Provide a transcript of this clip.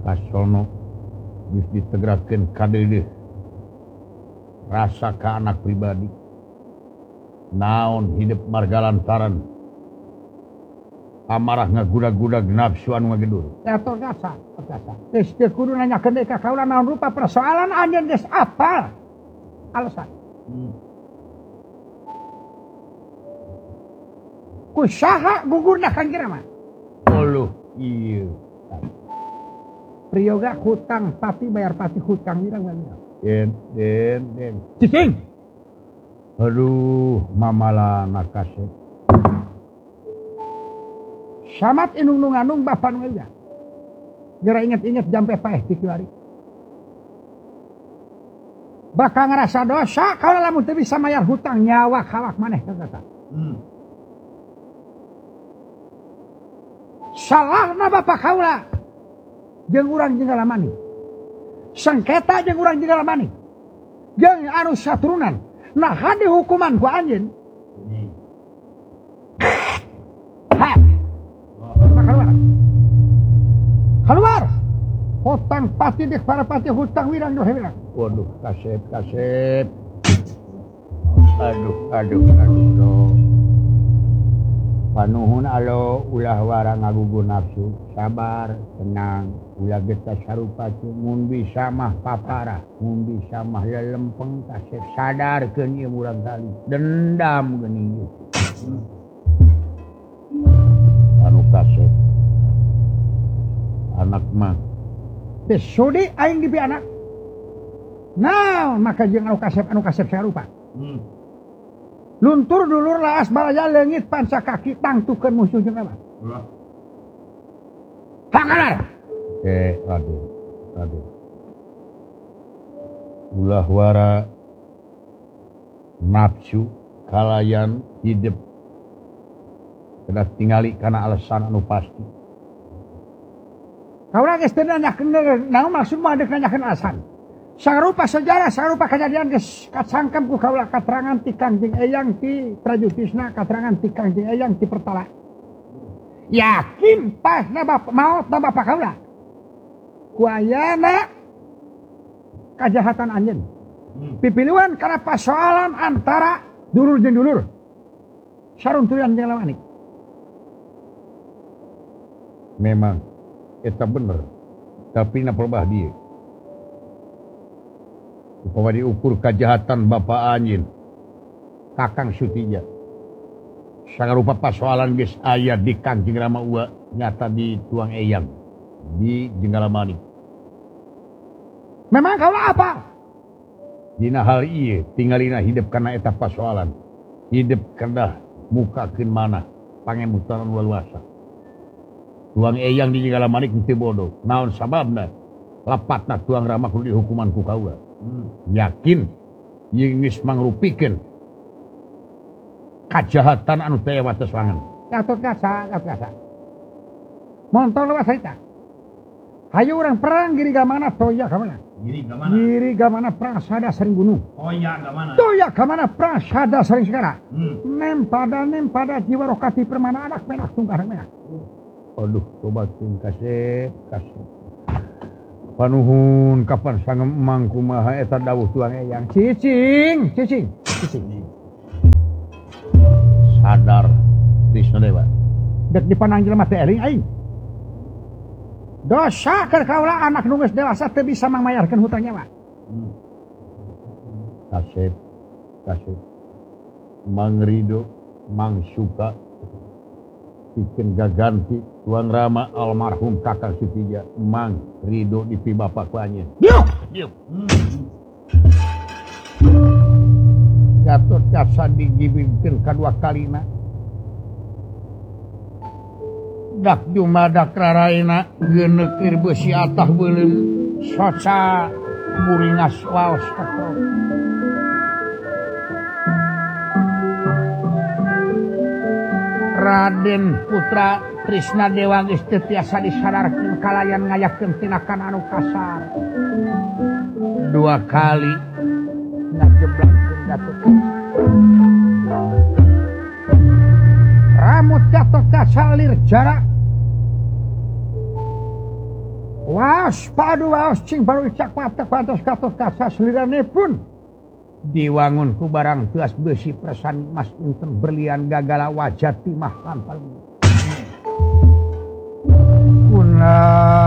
kasono geus ditegrakeun ka deudeuh rasa ka anak pribadi naon hidup marga lantaran amarah ngagudag-gudag nafsu anu ngagedur. Eta gasa. Geus teu kudu nanyakeun deui ka kaula naon rupa persoalan anjeun geus apal. Alasan. Kusaha gugurna Kang Kirama? Uluh ieu. Priyoga hutang pati bayar pati hutang wirang. Den. Cicing. Aduh, mamalana kasep. Samat inung-nunganung bapa nu eja. Geura inget-inget jampe paeh ti kiwari. Bakal ngerasa dosa kalau lamun teu bisa mayar hutang nyawa kawak maneh kata. Salahna bapa kaula jeung urang jeung lamani. Sengketa jeung urang jeung lamani. Jeung anu saturunan. Nah, hadi hukuman ku anjeun. Keluar. Hutang pati dek para pati hutang wirang doh wirang. Waduh, kasep. Aduh. Panuhun alo ulah wara ngagugur nafsu, sabar, tenang, ulah geus sarupa mun bisa mah papara, mun bisa mah lelempeng kasep sadarkeun ieu urang kali. Dendam geuning ieu. Anu kasep. Anak mah teu sudi aing dipi anak. Naon maka jeung anu kasep sarupa. Luntur dulur laas balaja leungit panca kaki tangtukeun musuh jeung apa? Hangalar. Raden. Ulah wara nafsu kalayan hidup kedah tingali kana alasan anu pasti. Kaula geus teu nanyakeun naon maksud mah deuk nanyakeun alasan. Sarupa sejarah, sarupa kejadian geus kacangkem ku kaula katerangan ti Kangjeng Eyang ti Trajutisna, katerangan ti Kangjeng Eyang ti Pertala. Yakin pasna maotna bapa kaula. Ku ayana kajahatan anjeun. Pipiluan kana pasoalan antara dulur jeung dulur. Saruntuyan jeung lamani. Memang eta bener. Tapi na perbah dieu. Upama diukur kejahatan Bapak Anjin Kakang Sutija sangarupa pasoalan geus aya di Kangjeng Rama Ua nyata di Tuang Eyang di Jenggalamani. Memang kaula apa? Dina hal ieu tingalina hidup kana eta pasoalan. Hidup kedah mukakeun manah pangemutaran luasa. Tuang Eyang di Jenggalamani teu bodoh. Naon sababna? Lapatna Tuang Rama kudu dihukuman ku kaula. Yakin jeung geus mangrupikeun kajahatan anu teu wates wangen. Gatot kasa. Montong leuwih cerita. Hayu urang perang giri gamana toya ka mana? Giri gamana perang sada sering gunung. Toya ka mana perang sada sering segara. Nem pada jiwa rokati permana anak penak tungkar menak. Aduh, coba ting kasep. Panuhun kapan sangem emang kumaha eta dawuh Tuang Eyang. Cicing. Sadar Krisna Dewa. Dek dipandang jelema teh eling aing. Dosa keur kaula anak nu geus dewasa teu bisa mangmayarkeun hutang nyawa. Kasep. Mang Rido, Mang Suka bikin gaganti Tuang Rama almarhum Kakang Sutija Mang Rido dipi bapak ku anjeun. Diuk. Gatot Kaca digibingkeun kadua kalina. Dak jumadak raraina geuneukeun beusi atah beuleum soca muringas waos kakau. Raden Putra Trisna Dewa geus teu tiasa disadarkeun kalayan ngayakeun tindakan anu kasar. 2 kali ngajeblakeun Gatot Kaca. Ramut Gatot Kaca lir jarak. Waspadu waos cing baru cak patos kaca seliranipun. Diwangun ku barang tuas besi persan emas unten berlian gagala wajah timah lampal. Kuna